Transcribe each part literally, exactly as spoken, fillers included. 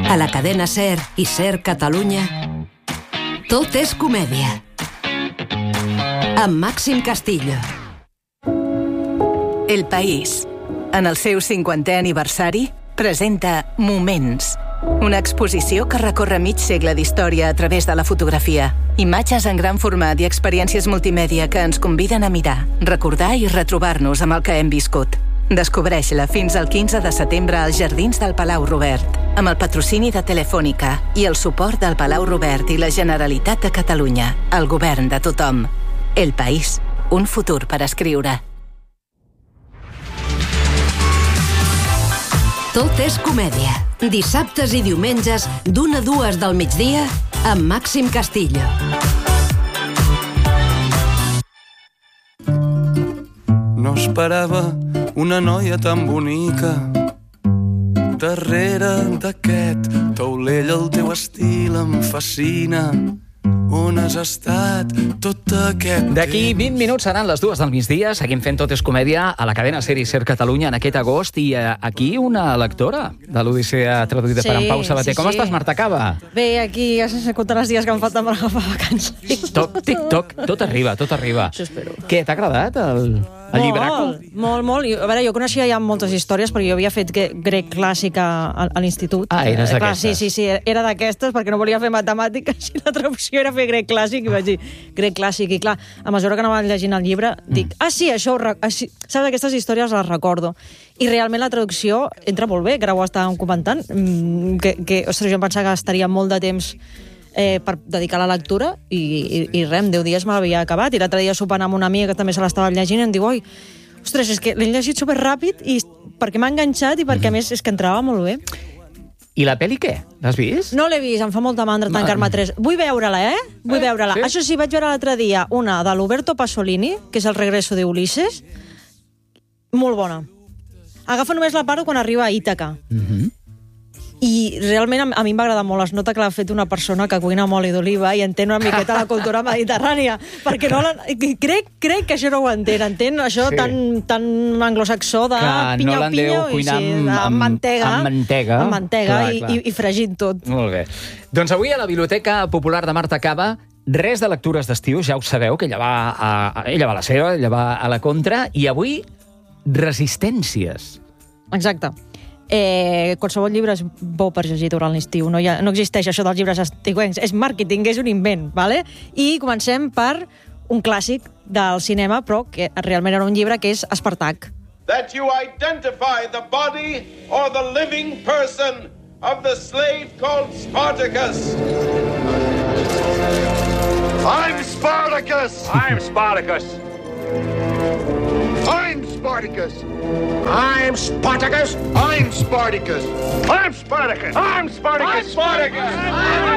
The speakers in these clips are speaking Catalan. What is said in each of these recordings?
A la cadena SER i SER Catalunya, tot és comèdia. Amb Màxim Castillo. El País, en el seu cinquantè aniversari, presenta Moments, una exposició que recorre mig segle d'història a través de la fotografia. Imatges en gran format i experiències multimèdia que ens conviden a mirar, recordar i retrobar-nos amb el que hem viscut. Descobreix-la fins al quinze de setembre als Jardins del Palau Robert, amb el patrocini de Telefònica i el suport del Palau Robert i la Generalitat de Catalunya, el govern de tothom. El País, un futur per escriure. Tot és comèdia. Dissabtes i diumenges, d'una a dues del migdia, amb Màxim Castillo. No esperava una noia tan bonica. Darrere d'aquest taulell el teu estil em fascina. On has estat tot aquest temps? D'aquí vint minuts seran les dues del migdia. Seguim fent Tot és comèdia a la cadena SER i SER Catalunya en aquest agost. I eh, aquí una lectora de l'Odissea traduïda Sí, per en Pau Sabater. sí, Com sí. estàs, Marta Cava? Bé, aquí ja sense comptar els dies que em falten per agafar vacances. Tic-toc, tic-toc, tot arriba, tot arriba. Això espero. Què, t'ha agradat el, el llibraco? Molt, molt, molt. I, a veure, jo coneixia ja moltes històries perquè jo havia fet que, grec clàssic a, a, a l'institut. Ah, eres Eh, clar, d'aquestes. Sí, sí, sí, era d'aquestes perquè no volia fer matemàtiques i la traducció era fer grec clàssic i vaig dir grec clàssic. I clar, a mesura que anava llegint el llibre, dic, ah, sí, això, ho rec- així, saps, aquestes històries les recordo. I realment la traducció entra molt bé, que ara ho estàvem comentant, mm, que, que ostres, jo em pensava que estaria molt de temps eh, per dedicar a la lectura i, i, i res, en deu dies me l'havia acabat. I l'altre dia sopant amb una amiga que també se l'estava llegint i em diu, oi, ostres, és que l'he llegit superràpid i perquè m'ha enganxat i perquè, a més, és que entrava molt bé. I la pel·li què? L'has vist? No l'he vist, em fa molta mandra tancar-me a tres. Vull veure-la, eh? Vull Eh, veure-la. sí? Això sí, vaig veure l'altre dia una de l'Uberto Pasolini, que és El regreso de Ulises. Molt bona. Agafa només la part quan arriba a Ítaca. Mhm. I realment a- a mi em va agradar molt. Es nota que l'ha fet una persona que cuina amb oli d'oliva i entén una miqueta la cultura mediterrània. Perquè no la... crec, crec que això no ho entén. Entén això Sí. tan, tan anglosaxó de Que no l'han deu pinyau-pinyau i cuinar sí, amb- amb, amb- mantega. amb mantega. Amb mantega Clar, i, clar. i, i fregint tot. Molt bé. Doncs avui a la Biblioteca Popular de Marta Cava, res de lectures d'estiu, ja ho sabeu, que ella va a, ella va a la seva, ella va a la contra, i avui resistències. Exacte. Eh, qualsevol llibre és bo per llegir durant l'estiu. No, hi ha, no existeix això dels llibres estiuencs. És màrqueting, és un invent. Vale? I comencem per un clàssic del cinema, però que realment era un llibre, que és Espartac. That you identify the body or the living person of the slave called Spartacus. I'm Spartacus! I'm Spartacus. I'm Spartacus! I'm Spartacus. I'm Spartacus! I'm Spartacus. I'm Spartacus. I'm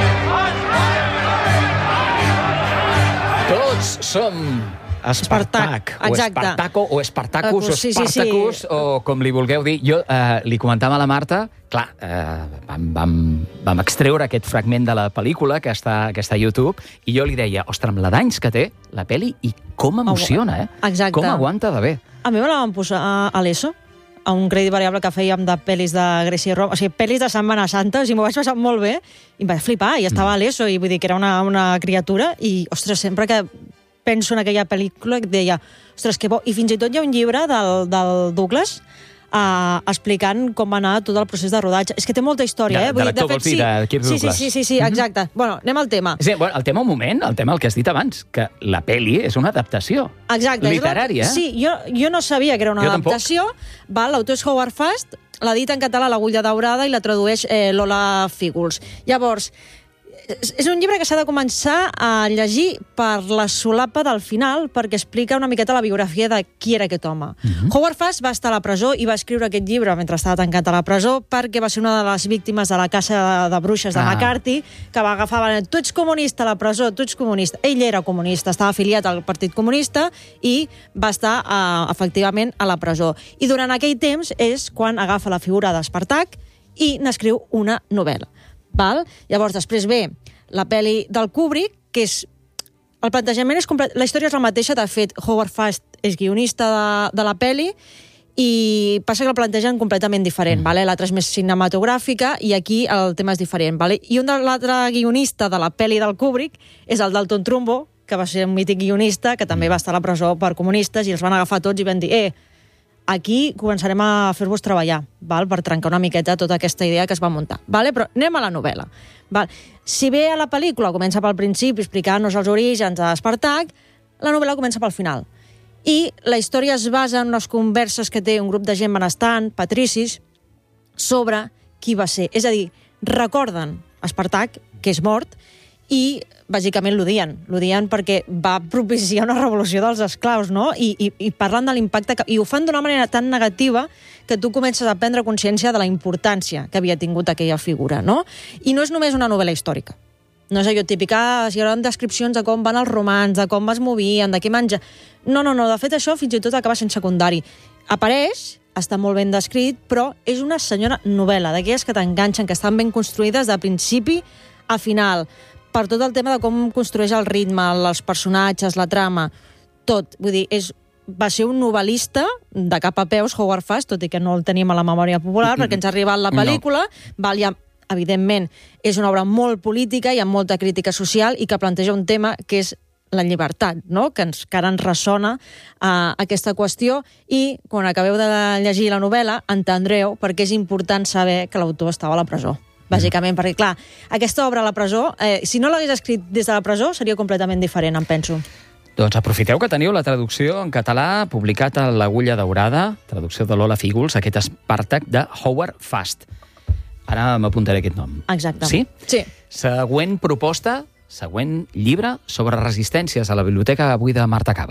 Tots som Espartac, o Exacte. Espartaco, o Espartacus, o Sí, sí, sí. Spartacus, o com li vulgueu dir. Jo eh, li comentava a la Marta, clar, eh, vam, vam, vam extreure aquest fragment de la pel·lícula que està, que està a YouTube, i jo li deia, ostres, amb la d'anys que té la pel·li, i com emociona, eh? Exacte. Com aguanta de bé. A mi me la van posar a, a l'ESO, a un crèdit variable que fèiem de pel·lis de Grècia i Roma, o sigui, pel·lis de Setmana Santa, o sigui, m'ho vaig passar molt bé, i em vaig flipar, i estava a l'ESO, i vull dir que era una, una criatura, i, ostres, sempre que penso en aquella pel·lícula, et deia, ostres, que bo, i fins i tot hi ha un llibre del, del Douglas, Uh, explicant com va anar tot el procés de rodatge. És que té molta història, De- eh? de l'actor, vols dir, de Kirk sí, sí, Douglas. sí, sí, sí, exacte. Bueno, anem al tema. Sí, bueno, el tema un moment, el tema el que has dit abans, que la pel·li és una adaptació Exacte. és la- literària. Sí, jo, jo no sabia que era una Jo tampoc. adaptació. Va, l'autor és Howard Fast, l'ha dit en català l'Agulla Daurada i la tradueix eh, Lola Fígols. Llavors, és és un llibre que s'ha de començar a llegir per la solapa del final, perquè explica una miqueta la biografia de qui era aquest home. Mm-hmm. Howard Fast va estar a la presó i va escriure aquest llibre mentre estava tancat a la presó perquè va ser una de les víctimes de la caça de, de bruixes de Ah. McCarthy, que va agafar, tu ets comunista a la presó, tu ets comunista. Ell era comunista, estava afiliat al Partit Comunista i va estar, eh, efectivament, a la presó. I durant aquell temps és quan agafa la figura d'Espartac i n'escriu una novel·la. Val? Llavors, després ve la pel·li del Kubrick, que és... El plantejament és complet... La història és la mateixa, de fet, Howard Fast és guionista de, de la pel·li, i passa que el plantegen completament diferent, mm. vale? L'altra és més cinematogràfica i aquí el tema és diferent. Vale? I un de l'altre guionista de la pel·li del Kubrick és el Dalton Trumbo, que va ser un mític guionista, que també va estar a la presó per comunistes, i els van agafar tots i van dir eh, aquí començarem a fer-vos treballar, val? Per trencar una miqueta tota aquesta idea que es va muntar. Vale? Però anem a la novel·la. Val? Si bé a la pel·lícula comença pel principi explicant-nos els orígens d'Espartac, la novel·la comença pel final. I la història es basa en unes converses que té un grup de gent benestant, patricis, sobre qui va ser. És a dir, recorden Espartac, que és mort, i bàsicament l'odien. L'odien perquè va propiciar una revolució dels esclaus, no? I, i, i parlen de l'impacte que... I ho fan d'una manera tan negativa que tu comences a prendre consciència de la importància que havia tingut aquella figura, no? I no és només una novel·la històrica. No és allò típic, ah, hi haurà descripcions de com van els romans, de com es movien, de què menja... No, no, no, de fet això fins i tot acaba sent secundari. Apareix, està molt ben descrit, però és una senyora novel·la, d'aquelles que t'enganxen, que estan ben construïdes de principi a final, per tot el tema de com construeix el ritme, els personatges, la trama, tot. Vull dir, és, va ser un novel·lista de cap a peus, Howard Fast, tot i que no el tenim a la memòria popular, perquè ens ha arribat la pel·lícula, no. Val, ja, evidentment, és una obra molt política i amb molta crítica social i que planteja un tema que és la llibertat, no? Que, ens, que ara ens ressona uh, aquesta qüestió, i quan acabeu de llegir la novel·la entendreu perquè és important saber que l'autor estava a la presó. Bàsicament, perquè, clar, aquesta obra a la presó, eh, si no l'hagués escrit des de la presó, seria completament diferent, em penso. Doncs aprofiteu que teniu la traducció en català publicat a l'Agulla Daurada, traducció de Lola Fígols, aquest Espartac de Howard Fast. Ara m'apuntaré aquest nom. Exacte. Sí? Sí. Següent proposta, següent llibre sobre resistències a la biblioteca avui de Marta Cava.